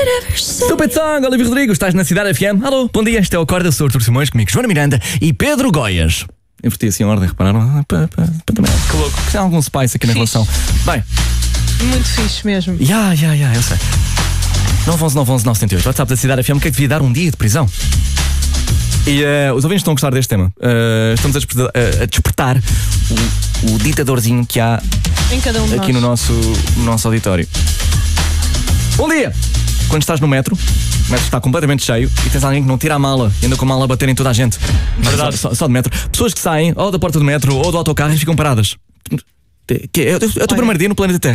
Stupid Song, Olivia Rodrigo, estás na Cidade FM. Alô, bom dia, este é o Acorda, sou Artur Simões, comigo Joana Miranda e Pedro Goias. Inverti assim a ordem, repararam? Também, que louco, que tem algum spice aqui na relação. Bem, muito fixe mesmo. eu sei. 911-978, WhatsApp da Cidade FM, que é que devia dar um dia de prisão. E os ouvintes estão a gostar deste tema. Estamos a despertar o ditadorzinho que há em cada um de aqui nós. no nosso auditório. Bom dia! Quando estás no metro, o metro está completamente cheio e tens alguém que não tira a mala e anda com a mala a bater em toda a gente. Verdade. Só de metro. Pessoas que saem ou da porta do metro ou do autocarro e ficam paradas. É o teu primeiro dia no planeta Terra.